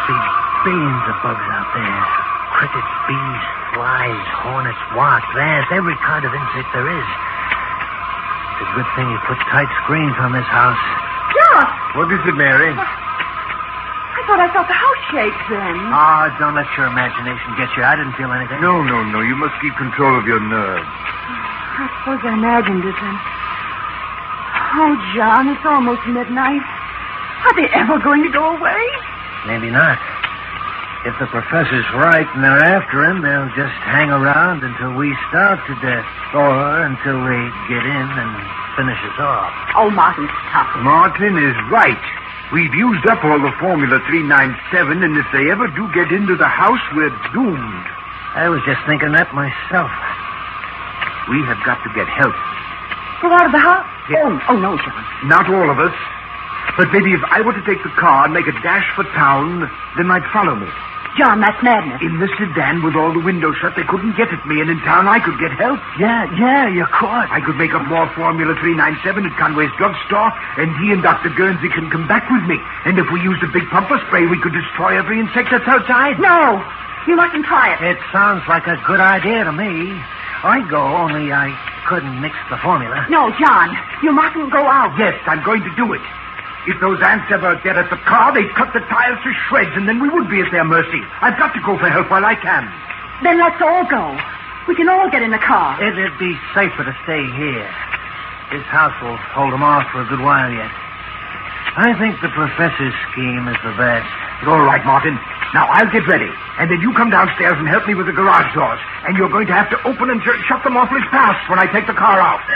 be billions of bugs out there. Crickets, bees, flies, hornets, wasps, ants, every kind of insect there is. It's a good thing you put tight screens on this house. John! What is it, Mary? I thought I felt the house shake then. Oh, don't let your imagination get you. I didn't feel anything. No. You must keep control of your nerves. I suppose I imagined it then. Oh, John, it's almost midnight. Are they ever going to go away? Maybe not. If the professor's right and they're after him, they'll just hang around until we starve to death. Or until they get in and finish us off. Oh, Martin, stop it. Martin is right. We've used up all the Formula 397, and if they ever do get into the house, we're doomed. I was just thinking that myself. We have got to get help. Go out of the house? Yeah. Oh, no, John. Not all of us. But maybe if I were to take the car and make a dash for town, they might follow me. John, that's madness. In the sedan with all the windows shut, they couldn't get at me, and in town I could get help. Yeah, you could. I could make up more Formula 397 at Conway's drugstore, and he and Dr. Guernsey can come back with me. And if we used a big pumper spray, we could destroy every insect that's outside. No, you mustn't try it. It sounds like a good idea to me. I'd go, only I couldn't mix the formula. No, John, you mustn't go out. Yes, I'm going to do it. If those ants ever get at the car, they'd cut the tires to shreds, and then we would be at their mercy. I've got to go for help while I can. Then let's all go. We can all get in the car. It'd be safer to stay here. This house will hold them off for a good while yet. I think the professor's scheme is the best. All right, Martin. Now, I'll get ready. And then you come downstairs and help me with the garage doors. And you're going to have to open and shut them awfully fast when I take the car out.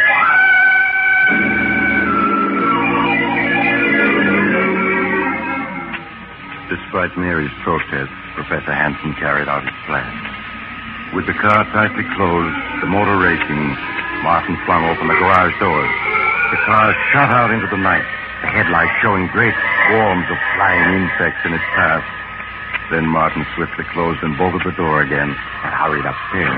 Despite Mary's protest, Professor Hanson carried out his plan. With the car tightly closed, the motor racing, Martin flung open the garage doors. The car shot out into the night, the headlights showing great swarms of flying insects in its path. Then Martin swiftly closed and bolted the door again and hurried upstairs.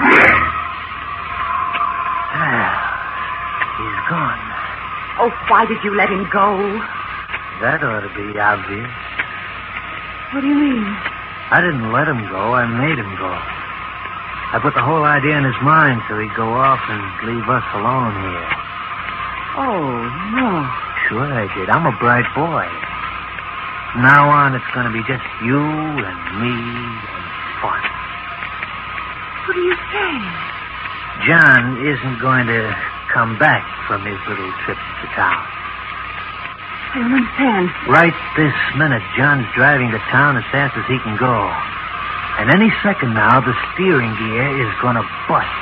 He's gone. Oh, why did you let him go? That ought to be obvious. What do you mean? I didn't let him go. I made him go. I put the whole idea in his mind so he'd go off and leave us alone here. Oh, no. Sure I did. I'm a bright boy. From now on, it's going to be just you and me and fun. What are you saying? John isn't going to come back from his little trip to town. I don't understand. Right this minute, John's driving to town as fast as he can go. And any second now, the steering gear is going to bust.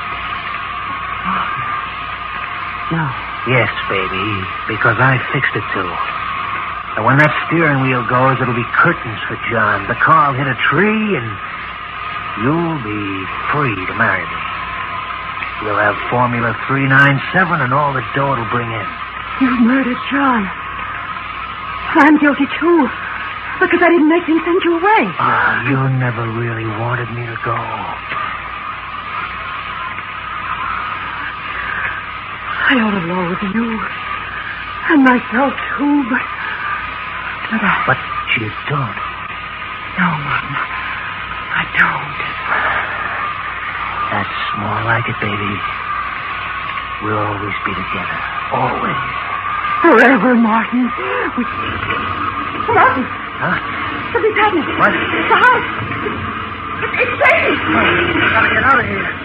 No. Yes, baby, because I fixed it to. And when that steering wheel goes, it'll be curtains for John. The car will hit a tree, and you'll be free to marry me. We'll have Formula 397 and all the dough it'll bring in. You murdered John. I'm guilty, too, because I didn't make him send you away. You never really wanted me to go. I ought to loathe you, and myself, too, but I... But you don't. No, Martin, I don't. That's more like it, baby. We'll always be together. Always. Forever, Martin. Martin. Huh? Something's happening. What? The house. It's shaking. We gotta get out of here.